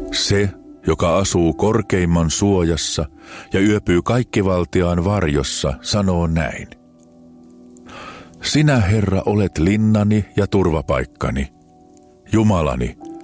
Se, joka asuu korkeimman suojassa ja yöpyy kaikkivaltiaan varjossa, sanoo näin. Sinä, Herra, olet linnani ja turvapaikkani, Jumalani,